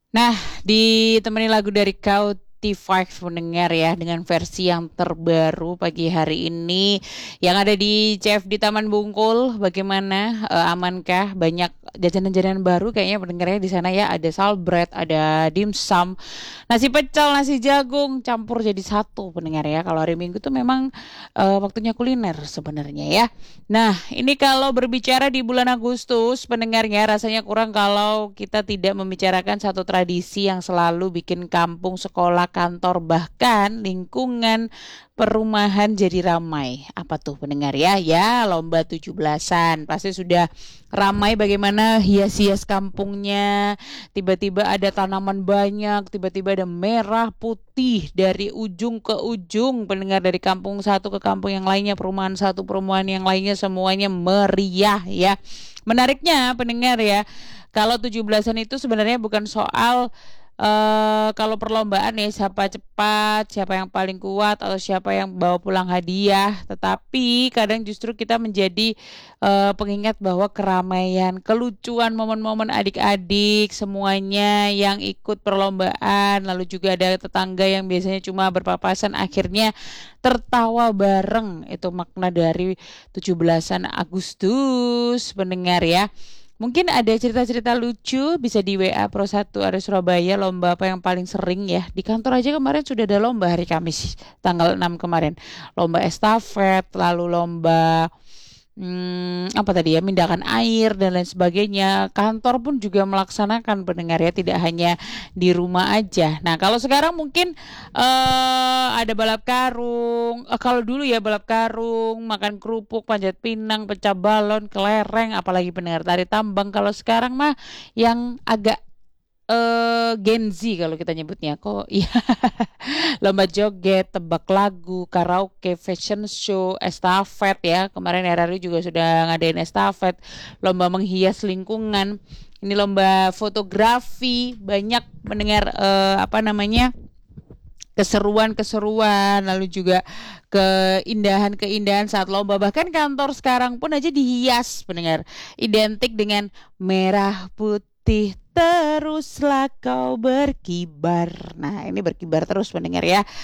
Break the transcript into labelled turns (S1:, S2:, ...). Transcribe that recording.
S1: Nah, ditemani lagu dari Kau T5 mendengar ya dengan versi yang terbaru pagi hari ini yang ada di CF di Taman Bungkul. Bagaimana? Amankah? Banyak jajanan-jajanan baru kayaknya pendengarnya di sana ya. Ada salbread, ada dimsum, nasi pecel, nasi jagung campur jadi satu pendengar ya. Kalau hari Minggu tuh memang waktunya kuliner sebenarnya ya. Nah, ini kalau berbicara di bulan Agustus, pendengarnya rasanya kurang kalau kita tidak membicarakan satu tradisi yang selalu bikin kampung, sekolah, kantor, bahkan lingkungan perumahan jadi ramai. Apa tuh pendengar ya? Ya, lomba 17-an. Pasti sudah ramai bagaimana hias-hias kampungnya. Tiba-tiba ada tanaman banyak, tiba-tiba ada merah, putih dari ujung ke ujung. Pendengar dari kampung satu ke kampung yang lainnya, perumahan satu, perumahan yang lainnya semuanya meriah ya. Menariknya pendengar ya, kalau 17-an itu sebenarnya bukan soal kalau perlombaan ya siapa cepat, siapa yang paling kuat atau siapa yang bawa pulang hadiah, tetapi kadang justru kita menjadi pengingat bahwa keramaian, kelucuan, momen-momen adik-adik semuanya yang ikut perlombaan, lalu juga ada tetangga yang biasanya cuma berpapasan akhirnya tertawa bareng. Itu makna dari 17-an Agustus, pendengar ya. Mungkin ada cerita-cerita lucu bisa di WA Pro 1 Area Surabaya, lomba apa yang paling sering ya. Di kantor aja kemarin sudah ada lomba hari Kamis tanggal 6 kemarin. Lomba estafet, lalu lomba apa tadi ya, mindakan air dan lain sebagainya. Kantor pun juga melaksanakan pendengar ya, tidak hanya di rumah aja. Nah, kalau sekarang mungkin ada balap karung. Kalau dulu ya balap karung, makan kerupuk, panjat pinang, pecah balon, kelereng, apalagi pendengar tari tambang. Kalau sekarang mah yang agak Gen Z kalau kita nyebutnya kok ya. Lomba joget, tebak lagu, karaoke, fashion show, estafet ya. Kemarin RRI juga sudah ngadain estafet, lomba menghias lingkungan. Ini lomba fotografi, banyak mendengar apa namanya? Keseruan-keseruan, lalu juga keindahan-keindahan saat lomba. Bahkan kantor sekarang pun aja dihias pendengar. Identik dengan merah putih teruslah kau berkibar. Nah, ini berkibar terus pendengar ya.